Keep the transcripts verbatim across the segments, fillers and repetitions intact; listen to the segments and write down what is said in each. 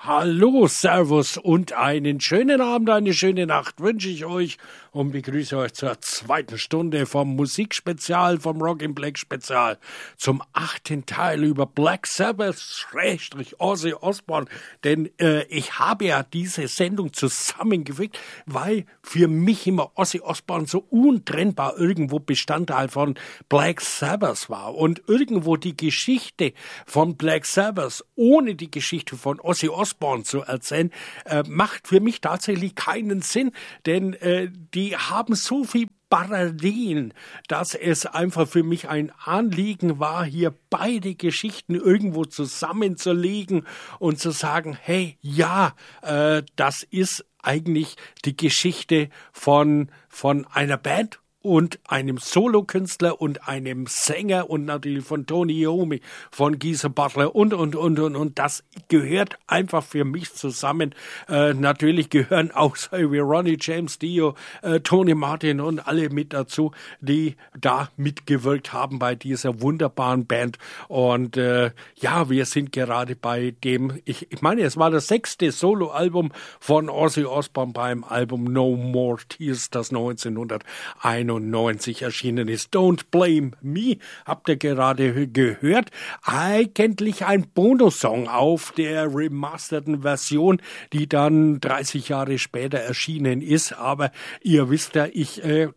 Hallo, Servus und einen schönen Abend, eine schöne Nacht wünsche ich euch und begrüße euch zur zweiten Stunde vom Musikspezial, vom Rock in Black Spezial, zum achten Teil über Black Sabbath, Schrägstrich Ozzy Osbourne, denn äh, ich habe ja diese Sendung zusammengefügt, weil für mich immer Ozzy Osbourne so untrennbar irgendwo Bestandteil von Black Sabbath war und irgendwo die Geschichte von Black Sabbath ohne die Geschichte von Ozzy Osbourne zu erzählen, äh, macht für mich tatsächlich keinen Sinn, denn äh, die haben so viel Parodien, dass es einfach für mich ein Anliegen war, hier beide Geschichten irgendwo zusammenzulegen und zu sagen, hey, ja, äh, das ist eigentlich die Geschichte von, von einer Band und einem Solokünstler und einem Sänger und natürlich von Tony Iommi, von Geezer Butler und, und, und, und, und das gehört einfach für mich zusammen. Äh, natürlich gehören auch so wie Ronnie James Dio, äh, Tony Martin und alle mit dazu, die da mitgewirkt haben bei dieser wunderbaren Band. Und äh, ja, wir sind gerade bei dem, ich, ich meine, es war das sechste Soloalbum von Ozzy Osbourne beim Album No More Tears, das neunzehnhunderteinundneunzig erschienen ist. Don't Blame Me, habt ihr gerade gehört. Eigentlich ein Bonussong auf der remasterten Version, die dann dreißig Jahre später erschienen ist. Aber ihr wisst ja, ich äh,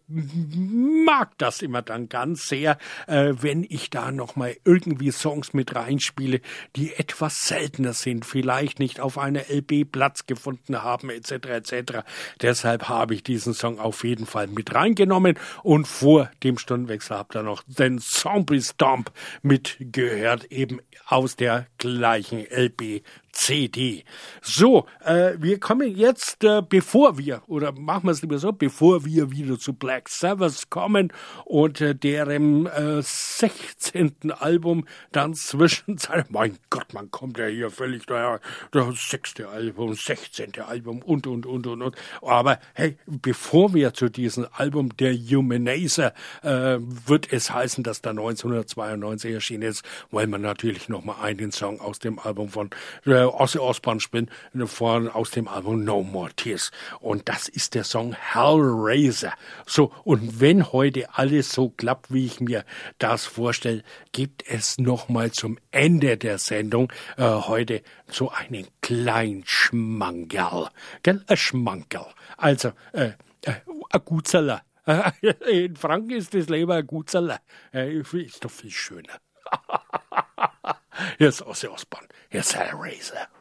mag das immer dann ganz sehr, äh, wenn ich da nochmal irgendwie Songs mit reinspiele, die etwas seltener sind, vielleicht nicht auf einer L P Platz gefunden haben, et cetera et cetera. Deshalb habe ich diesen Song auf jeden Fall mit reingenommen. Und vor dem Stundenwechsel habt ihr noch den Zombie Stomp mitgehört, eben aus der gleichen L P C D. So, äh, wir kommen jetzt, äh, bevor wir, oder machen wir es lieber so, bevor wir wieder zu Black Sabbath kommen und äh, deren äh, sechzehnten Album dann zwischenzeitlich, mein Gott, man kommt ja hier völlig daher, das sechste Album, sechzehnte Album und, und, und, und, und. Aber hey, bevor wir zu diesem Album der Humanizer, äh, wird es heißen, dass da neunzehnhundertzweiundneunzig erschienen ist, weil man natürlich nochmal einen Song aus dem Album von äh, Ozzy Osbourne spielen, von, aus dem Album No More Tears. Und das ist der Song Hellraiser. So, und wenn heute alles so klappt, wie ich mir das vorstelle, gibt es nochmal zum Ende der Sendung äh, heute so einen kleinen Schmankerl. Gell? Ein Schmankerl. Also, äh, äh, ein Gutzeller. In Franken ist das lieber ein Gutzeller. Äh, ist doch viel schöner. Hier ist Ozzy Osbourne. Hier ist Hellraiser.